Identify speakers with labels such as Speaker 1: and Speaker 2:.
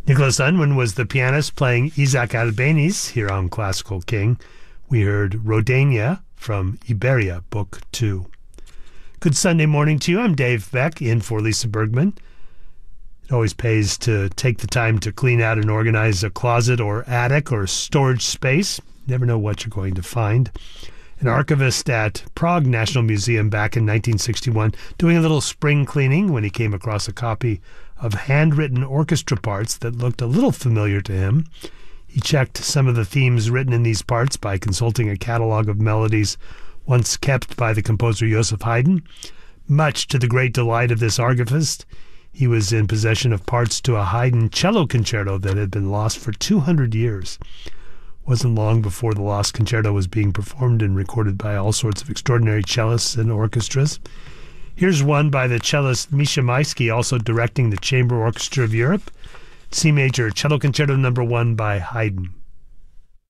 Speaker 1: Nicholas Unwin was the pianist playing Isaac Albéniz here on Classical King. We heard Rodania from Iberia, Book 2. Good Sunday morning to you. I'm Dave Beck, in for Lisa Bergman. It always pays to take the time to clean out and organize a closet or attic or storage space. Never know what you're going to find. An archivist at Prague National Museum back in 1961 doing a little spring cleaning when he came across a copy of handwritten orchestra parts that looked a little familiar to him. He checked some of the themes written in these parts by consulting a catalog of melodies once kept by the composer Joseph Haydn. Much to the great delight of this archivist, he was in possession of parts to a Haydn cello concerto that had been lost for 200 years. Wasn't long before the lost concerto was being performed and recorded by all sorts of extraordinary cellists and orchestras. Here's one by the cellist Misha Maisky, also directing the Chamber Orchestra of Europe. C Major Cello Concerto No. 1 by Haydn.